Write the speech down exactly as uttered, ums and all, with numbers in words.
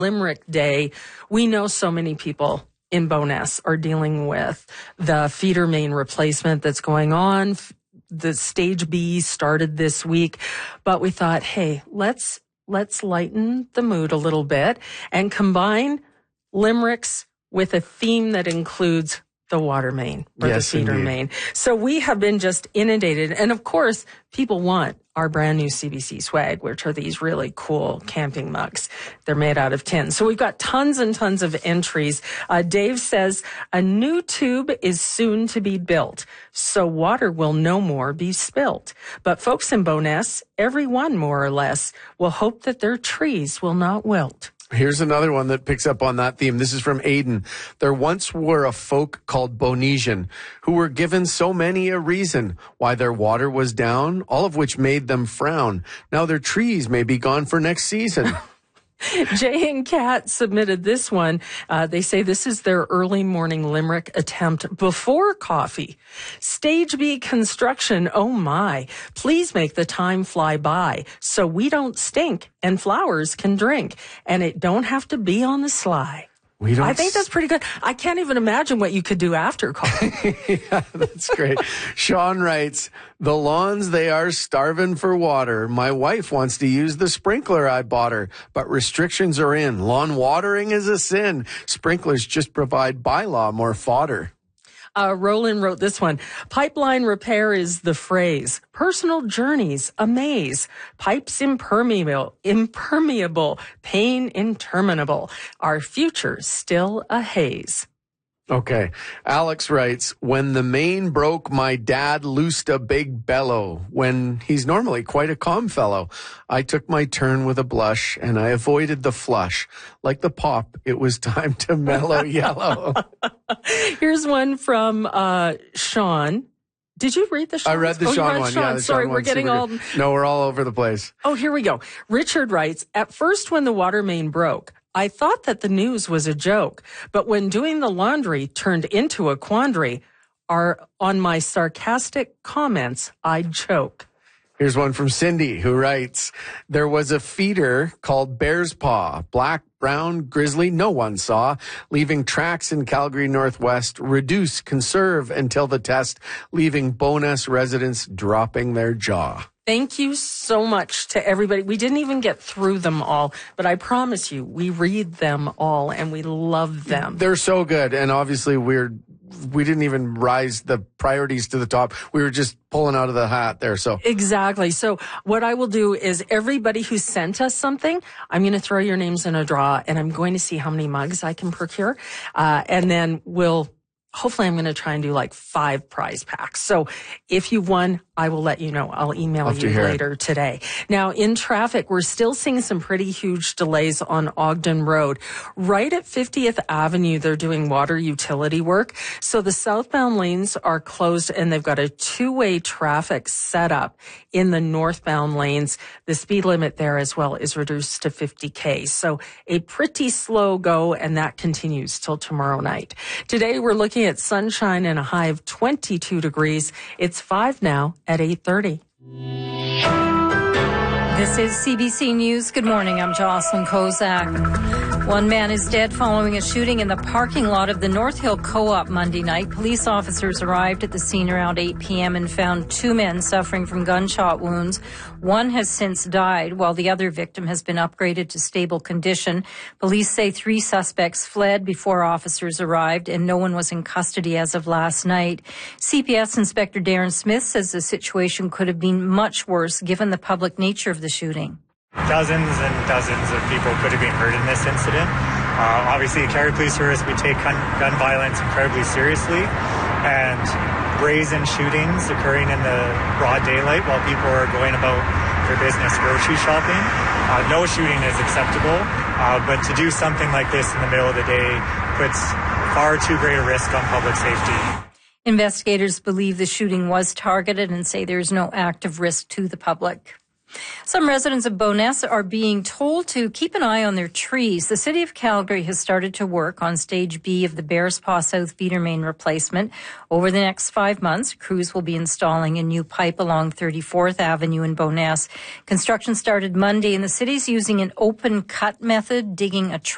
Limerick Day. We know so many people in Bowness are dealing with the feeder main replacement that's going on. The Stage B started this week, but we thought, hey, let's let's lighten the mood a little bit and combine limericks with a theme that includes the water main or yes, the feeder indeed. main. So we have been just inundated. And of course, people want our brand new C B C swag, which are these really cool camping mugs. They're made out of tin. So we've got tons and tons of entries. Uh, Dave says a new tube is soon to be built, so water will no more be spilt. But folks in Bowness, everyone more or less, will hope that their trees will not wilt. Here's another one that picks up on that theme. This is from Aidan. There once were a folk called Bonesian who were given so many a reason why their water was down, all of which made them frown. Now their trees may be gone for next season. Jay and Kat submitted this one. Uh, they say this is their early morning limerick attempt before coffee. Stage B construction, oh my. Please make the time fly by so we don't stink and flowers can drink and it don't have to be on the sly. We don't I think that's pretty good. I can't even imagine what you could do after coffee. Yeah, that's great. Sean writes, the lawns, they are starving for water. My wife wants to use the sprinkler I bought her, but restrictions are in. Lawn watering is a sin. Sprinklers just provide by law more fodder. Uh, Roland wrote this one. Pipeline repair is the phrase. Personal journeys, a maze. Pipes impermeable, impermeable. Pain interminable. Our future still a haze. Okay. Alex writes, when the main broke, my dad loosed a big bellow. When he's normally quite a calm fellow, I took my turn with a blush and I avoided the flush. Like the pop, it was time to mellow yellow. Here's one from uh, Sean. Did you read the Sean? I read the oh, Sean read one. Sean. Yeah, the Sorry, Sean we're getting all... good. No, we're all over the place. Oh, here we go. Richard writes, at first when the water main broke, I thought that the news was a joke, but when doing the laundry turned into a quandary, are on my sarcastic comments, I'd choke. Here's one from Cindy who writes, there was a feeder called Bear's Paw, black, brown, grizzly, no one saw, leaving tracks in Calgary Northwest, reduce, conserve until the test, leaving Bowness residents dropping their jaw. Thank you so much to everybody. We didn't even get through them all, but I promise you, we read them all and we love them. They're so good. And obviously we're, we didn't even rise the priorities to the top. We were just pulling out of the hat there. So exactly. So what I will do is everybody who sent us something, I'm going to throw your names in a draw and I'm going to see how many mugs I can procure. Uh, and then we'll, hopefully I'm going to try and do like five prize packs. So if you won, I will let you know. I'll email Love you to hear later it. today. Now, in traffic, we're still seeing some pretty huge delays on Ogden Road. Right at fiftieth Avenue, they're doing water utility work. So the southbound lanes are closed and they've got a two-way traffic setup in the northbound lanes. The speed limit there as well is reduced to fifty K. So a pretty slow go, and that continues till tomorrow night. Today, we're looking at sunshine and a high of twenty-two degrees. It's five now at eight thirty. This is C B C News. Good morning. I'm Jocelyn Kozak. One man is dead following a shooting in the parking lot of the North Hill Co-op Monday night. Police officers arrived at the scene around eight p.m. and found two men suffering from gunshot wounds. One has since died, while the other victim has been upgraded to stable condition. Police say three suspects fled before officers arrived, and no one was in custody as of last night. C P S Inspector Darren Smith says the situation could have been much worse given the public nature of the shooting. Dozens and dozens of people could have been hurt in this incident. Uh, obviously, at Calgary Police Service, we take gun, gun violence incredibly seriously, and brazen shootings occurring in the broad daylight while people are going about their business grocery shopping. Uh, no shooting is acceptable, uh, but to do something like this in the middle of the day puts far too great a risk on public safety. Investigators believe the shooting was targeted and say there is no active risk to the public. Some residents of Bowness are being told to keep an eye on their trees. The City of Calgary has started to work on Stage B of the Bears Paw South feeder main replacement. Over the next five months, crews will be installing a new pipe along thirty-fourth Avenue in Bowness. Construction started Monday, and the city's using an open cut method, digging a trench